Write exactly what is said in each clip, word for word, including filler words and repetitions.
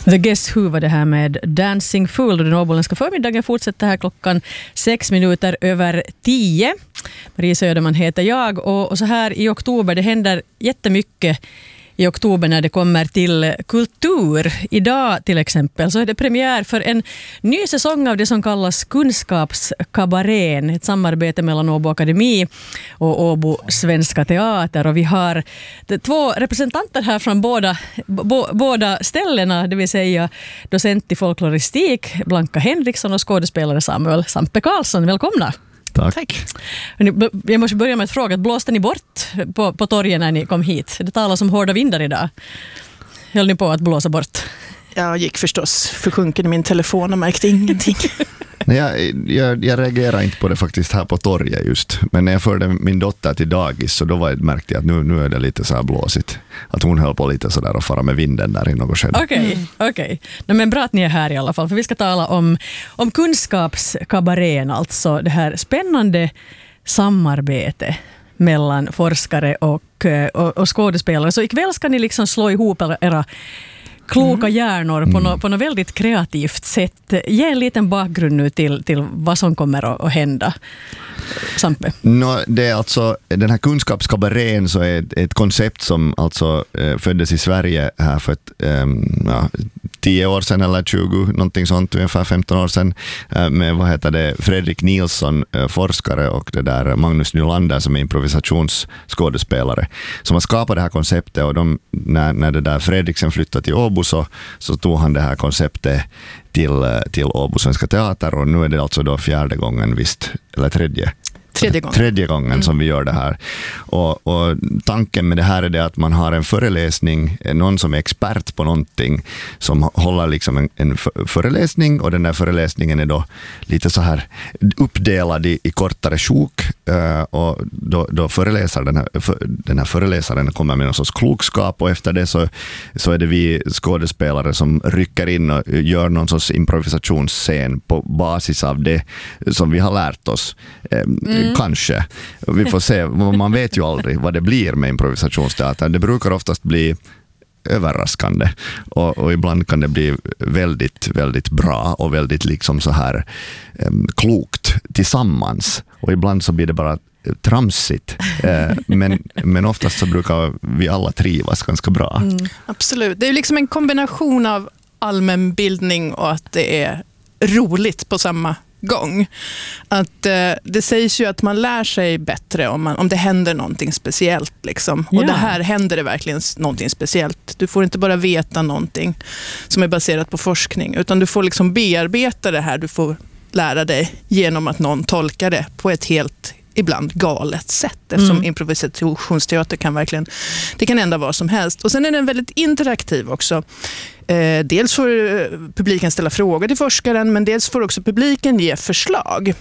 The Guess Who var det här med Dancing Fool, och den åboländska förmiddagen fortsätter här klockan sex minuter över tio. Marie Söderman heter jag, och, och så här i oktober, det händer jättemycket i oktober när det kommer till kultur. Idag till exempel så är det premiär för en ny säsong av det som kallas Kunskapskabarén, ett samarbete mellan Åbo Akademi och Åbo Svenska Teater. Och vi har två representanter här från båda, bo, båda ställena, det vill säga docent i folkloristik Blanka Henriksson och skådespelare Samuel Sampe Karlsson. Välkomna! Tack. Tack. Jag måste börja med att fråga, blåste ni bort på, på torget när ni kom hit? Det talas om hårda vindar idag. Höll ni på att blåsa bort? Jag gick förstås försjunken i min telefon och märkte ingenting. Nej, jag, jag, jag reagerar inte på det faktiskt här på torget just. Men när jag förde min dotter till dagis så då var, märkte jag att nu, nu är det lite så här blåsigt. Att hon höll på lite så där och fara med vinden där i något skede. Okej, okay, okej. Okay. Men bra att ni är här i alla fall. För vi ska tala om, om kunskapskabarén, alltså det här spännande samarbete mellan forskare och, och, och skådespelare. Så ikväll ska ni liksom slå ihop era kloka hjärnor på, mm. något, på något väldigt kreativt sätt. Ge en liten bakgrund nu till, till vad som kommer att, att hända. Sampe. No, det är alltså, den här kunskapskabarén så är ett, ett koncept som alltså eh, föddes i Sverige här för ett, eh, ja, tio år sedan eller tjugo, någonting sånt, ungefär femton år sedan, eh, med vad heter det, Fredrik Nilsson, eh, forskare, och det där Magnus Nylander som är improvisationsskådespelare, som har skapat det här konceptet. Och de, när, när det där Fredrik sen flyttade till Åbo så, så tog han det här konceptet till, till Åbo Svenska Teater, och nu är det alltså då fjärde gången visst, eller tredje Tredje gången, tredje gången mm. som vi gör det här. Och, och tanken med det här är det att man har en föreläsning, någon som är expert på någonting som håller liksom en, en föreläsning, och den där föreläsningen är då lite så här uppdelad i, i kortare sjok, uh, och då, då föreläsar den här, för, den här föreläsaren kommer med någon sorts klokskap, och efter det så, så är det vi skådespelare som rycker in och gör någon sorts improvisationsscen på basis av det som vi har lärt oss. Mm. Kanske. Vi får se. Man vet ju aldrig vad det blir med improvisationsteater. Det brukar oftast bli överraskande. Och, och ibland kan det bli väldigt, väldigt bra och väldigt liksom så här um, klokt tillsammans. Och ibland så blir det bara tramsigt. Eh, men, men oftast så brukar vi alla trivas ganska bra. Mm. Absolut. Det är liksom en kombination av allmänbildning och att det är roligt på samma gång. Att eh, det sägs ju att man lär sig bättre om, man, om det händer någonting speciellt liksom. Och ja. Det här händer det verkligen någonting speciellt. Du får inte bara veta någonting som är baserat på forskning, utan du får liksom bearbeta det här, du får lära dig genom att någon tolkar det på ett helt ibland galet sätt, eftersom mm. improvisationsteater kan verkligen, det kan ändå vara som helst. Och sen är den väldigt interaktiv också. Eh, dels får publiken ställa frågor till forskaren, men dels får också publiken ge förslag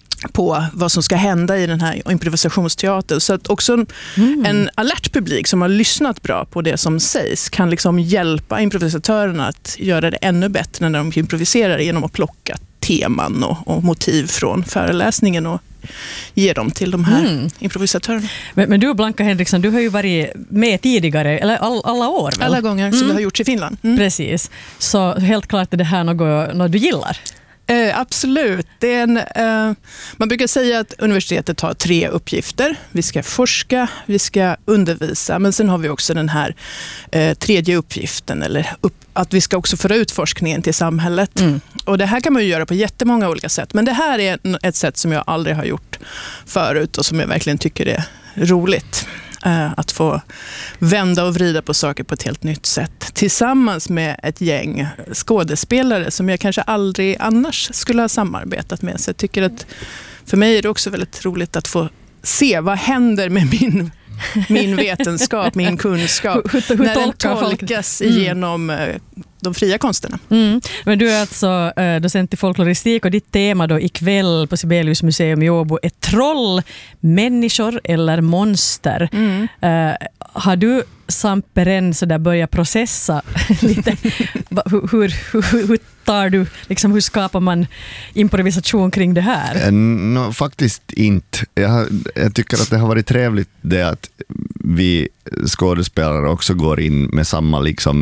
på vad som ska hända i den här improvisationsteatern. Så att också en, mm. en alert publik som har lyssnat bra på det som sägs kan liksom hjälpa improvisatörerna att göra det ännu bättre när de improviserar genom att plocka teman och, och motiv från föreläsningen och ge dem till de här mm. improvisatörerna. Men, men du, Blanka Henriksson, du har ju varit med tidigare, eller all, alla år väl? Alla gånger som mm. det har gjorts i Finland. Mm. Precis. Så helt klart är det här något, något du gillar? Eh, absolut. Det är en, eh, man brukar säga att universitetet har tre uppgifter. Vi ska forska, vi ska undervisa, men sen har vi också den här eh, tredje uppgiften, eller upp, att vi ska också föra ut forskningen till samhället. Mm. Och det här kan man ju göra på jättemånga olika sätt, men det här är ett sätt som jag aldrig har gjort förut och som jag verkligen tycker är roligt. Att få vända och vrida på saker på ett helt nytt sätt. Tillsammans med ett gäng skådespelare som jag kanske aldrig annars skulle ha samarbetat med. Så jag tycker att för mig är det också väldigt roligt att få se vad händer med min, min vetenskap, min kunskap. Hur, hur, hur när den tolkas mm. igenom de fria konsterna. Mm. Men du är alltså äh, docent i folkloristik, och ditt tema då ikväll på Sibelius museum i Åbo är troll, människor eller monster. Mm. Äh, har du Samperen så där börjat processa lite hur, hur, hur, hur tar du, liksom, hur skapar man improvisation kring det här? No, faktiskt inte. Jag, jag tycker att det har varit trevligt det att vi skådespelare också går in med samma liksom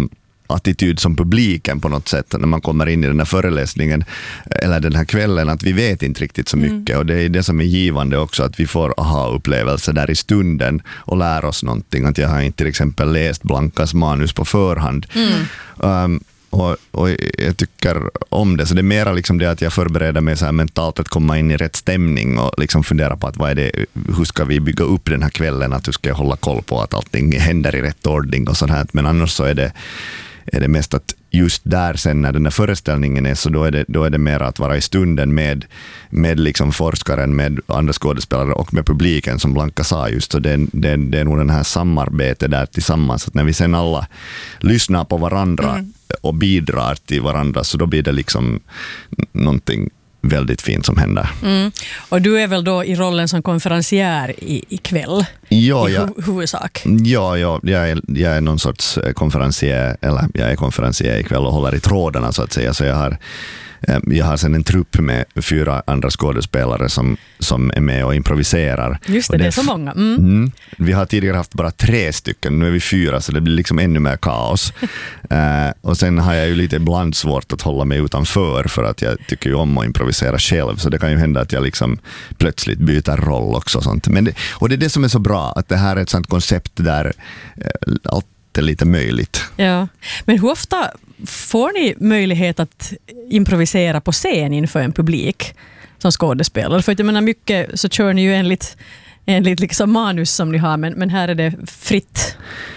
attityd som publiken på något sätt när man kommer in i den här föreläsningen eller den här kvällen, att vi vet inte riktigt så mycket mm. och det är det som är givande också, att vi får aha-upplevelser där i stunden och lär oss någonting. Att jag har inte till exempel läst Blankas manus på förhand mm. um, Och, och jag tycker om det, så det är mera liksom det att jag förbereder mig så här mentalt att komma in i rätt stämning och liksom fundera på att vad är det, hur ska vi bygga upp den här kvällen, att hur ska jag hålla koll på att allting händer i rätt ordning och sånt här. Men annars så är det, är det mest att just där sen när den här föreställningen är, så då är det, då är det mer att vara i stunden med, med liksom forskaren, med andra skådespelare och med publiken, som Blanka sa just. Så det, det, det är nog den här samarbetet där tillsammans, att när vi sen alla lyssnar på varandra mm. och bidrar till varandra, så då blir det liksom någonting väldigt fint som händer. Mm. Och du är väl då i rollen som konferencier i, i kväll? Ja, i ja. hu- huvudsak? Ja, ja jag, är, jag är någon sorts konferencier, eller jag är konferencier ikväll och håller i trådarna så att säga. Så jag har Jag har sen en trupp med fyra andra skådespelare som, som är med och improviserar. Just det, och det är så många. Mm. Mm, vi har tidigare haft bara tre stycken, nu är vi fyra, så det blir liksom ännu mer kaos. uh, och sen har jag ju lite ibland svårt att hålla mig utanför, för att jag tycker ju om att improvisera själv, så det kan ju hända att jag liksom plötsligt byter roll också. Och, sånt. Men det, och det är det som är så bra, att det här är ett sånt koncept där uh, allt är lite möjligt. Ja. Men hur ofta får ni möjlighet att improvisera på scen inför en publik som skådespelare? För att jag menar, mycket så kör ni ju enligt, enligt liksom manus som ni har, men, men här är det fritt.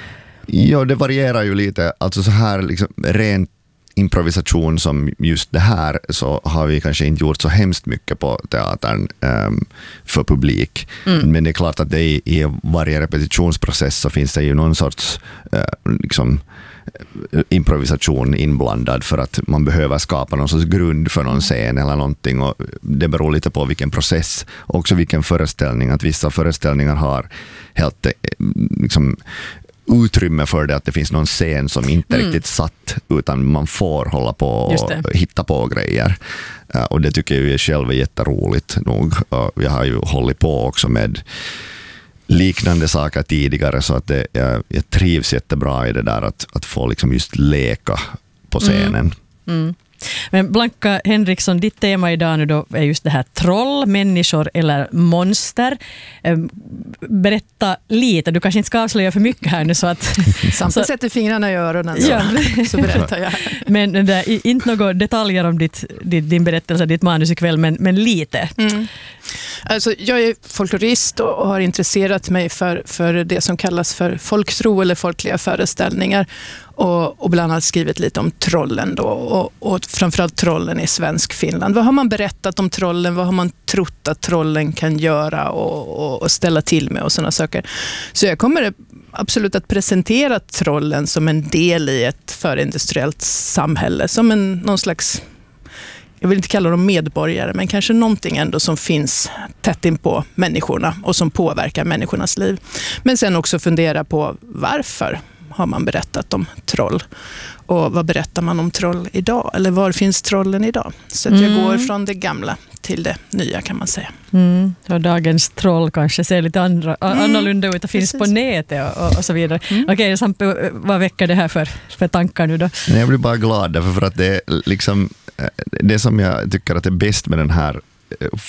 Ja, det varierar ju lite. Alltså så här liksom rent improvisation som just det här, så har vi kanske inte gjort så hemskt mycket på teatern um, för publik. Mm. Men det är klart att det i, i varje repetitionsprocess så finns det ju någon sorts uh, liksom improvisation inblandad, för att man behöver skapa någon sorts grund för någon scen eller någonting, och det beror lite på vilken process och också vilken föreställning. Att vissa föreställningar har helt liksom utrymme för det, att det finns någon scen som inte mm. riktigt satt, utan man får hålla på och hitta på grejer. Uh, och det tycker jag själv är jätteroligt nog. Uh, jag har ju hållit på också med liknande saker tidigare, så att det, jag, jag trivs jättebra i det där att, att få liksom just leka på scenen. Mm. Mm. Men Blanka Henriksson, ditt tema idag nu då är just det här troll, människor eller monster. Berätta lite, du kanske inte ska avslöja för mycket här nu, så att Samtidigt sätter fingrarna i öronen så, ja. så berättar jag. Men det där, inte några detaljer om ditt, din, din berättelse, ditt manus ikväll, men, men lite. Mm. Alltså, jag är folklorist och har intresserat mig för, för det som kallas för folktro eller folkliga föreställningar. Och, och bland annat skrivit lite om trollen då, och, och framförallt trollen i svensk Finland. Vad har man berättat om trollen? Vad har man trott att trollen kan göra och, och, och ställa till med och sådana saker? Så jag kommer absolut att presentera trollen som en del i ett förindustriellt samhälle, som en, någon slags, jag vill inte kalla dem medborgare, men kanske någonting ändå som finns tätt in på människorna och som påverkar människornas liv. Men sen också fundera på varför har man berättat om troll, och vad berättar man om troll idag, eller var finns trollen idag? Så att jag mm. går från det gamla till det nya, kan man säga. Mm. Och dagens troll kanske ser lite andra, mm. annorlunda ut och finns Precis. På nätet och, och så vidare. Mm. Okej, okay, Sampe, vad väcker det här för, för tankar nu då? Jag blir bara glad därför att det är liksom det som jag tycker att är bäst med den här